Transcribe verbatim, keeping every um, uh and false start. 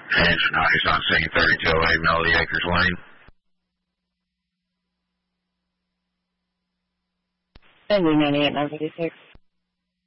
Engine ice on scene thirty-two oh eight Melody Acres Lane. Engine ninety-eight nine fifty-six.